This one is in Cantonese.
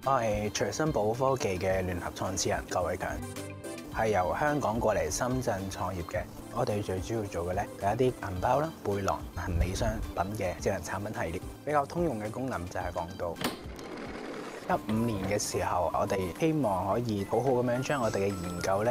我係隨身寶科技嘅聯合創始人郭偉強，係由香港過嚟深圳創業嘅。我哋最主要做嘅咧係一啲銀包啦、背囊、行李箱等嘅智能產品系列。比較通用嘅功能就係防盜。15年嘅時候，我哋希望可以好好咁樣將我哋嘅研究咧